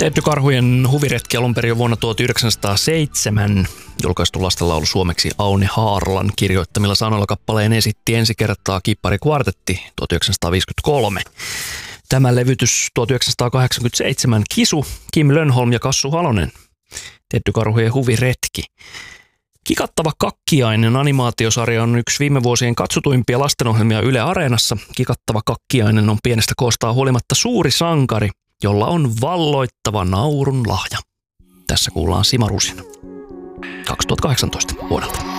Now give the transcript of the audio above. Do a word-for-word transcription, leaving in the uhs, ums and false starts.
Teddy Karhujen huviretki alun perin jo vuonna tuhatyhdeksänsataaseitsemän julkaistu lastenlaulu suomeksi Aune Haarlan kirjoittamilla sanoilla kappaleen esitti ensi kertaa Kippari-kvartetti tuhatyhdeksänsataaviisikymmentäkolme. Tämä levytys tuhatyhdeksänsataakahdeksankymmentäseitsemän Kisu, Kim Lönnholm ja Kassu Halonen. Teddy Karhujen huviretki. Kikattava kakkiainen animaatiosarja on yksi viime vuosien katsotuimpia lastenohjelmia Yle Areenassa. Kikattava kakkiainen on pienestä koostaan huolimatta suuri sankari, jolla on valloittava naurun lahja. Tässä kuullaan Sima Rusin kaksituhattakahdeksantoista vuodelta.